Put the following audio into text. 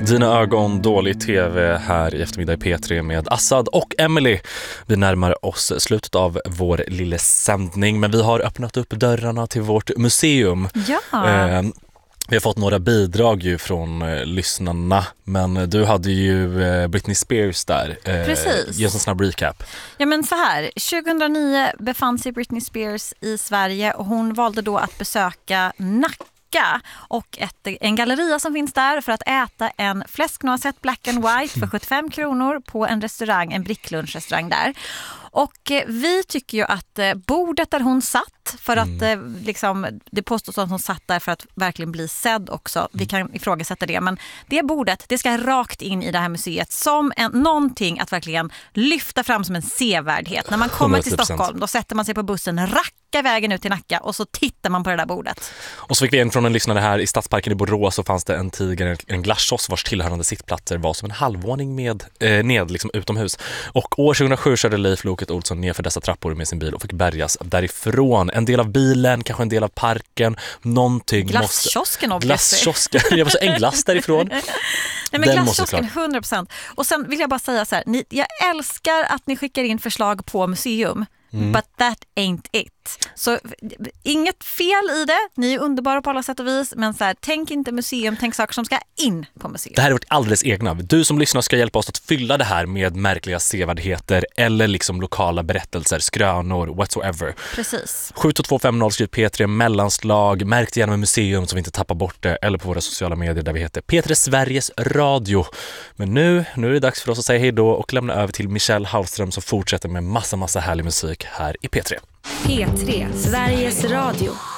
Dina ögon, dålig tv här i eftermiddag i P3 med Assad och Emily. Vi närmar oss slutet av vår lilla sändning, men vi har öppnat upp dörrarna till vårt museum. Ja. Vi har fått några bidrag ju från lyssnarna, men du hade ju Britney Spears där. Precis. Ge oss en snabb recap. Ja, men så här, 2009 befann sig Britney Spears i Sverige och hon valde då att besöka Nacka och en galleria som finns där för att äta en fläsknoisette black and white för 75 kronor på en restaurang, en bricklunchrestaurang där. Och vi tycker ju att bordet där hon satt, för att liksom, det påstås att hon satt där för att verkligen bli sedd också. Vi kan ifrågasätta det, men det bordet, det ska rakt in i det här museet som någonting att verkligen lyfta fram som en sevärdhet. När man kommer till 100%. Stockholm, då sätter man sig på bussen, rackar vägen ut till Nacka och så tittar man på det där bordet. Och så fick vi en från en lyssnare här i Stadsparken i Borås, så fanns det en tidigare en glaskiosk vars tillhörande sittplatser var som en halvvåning ned liksom utomhus. Och år 2007 körde Leif Loket Olsson ner för dessa trappor med sin bil och fick bärgas därifrån. En del av bilen, kanske en del av parken, någonting. Glasskiosken och Glasskiosken, jag var så en glass därifrån. Nej, men glasskiosken 100%. Och sen vill jag bara säga så här, jag älskar att ni skickar in förslag på museum. But that ain't it. Så inget fel i det. Ni är underbara på alla sätt och vis. Men så här, tänk inte museum, tänk saker som ska in på museum. Det här är vårt alldeles egna. Du som lyssnar ska hjälpa oss att fylla det här med märkliga sevärdheter eller liksom lokala berättelser, skrönor, whatsoever. Precis. 72250 skriv P3 mellanslag. Märk det gärna med museum så vi inte tappar bort det. Eller på våra sociala medier där vi heter P3 Sveriges Radio. Men nu är det dags för oss att säga hej då och lämna över till Michelle Hallström som fortsätter med massa härlig musik här i P3. P3, Sveriges Radio.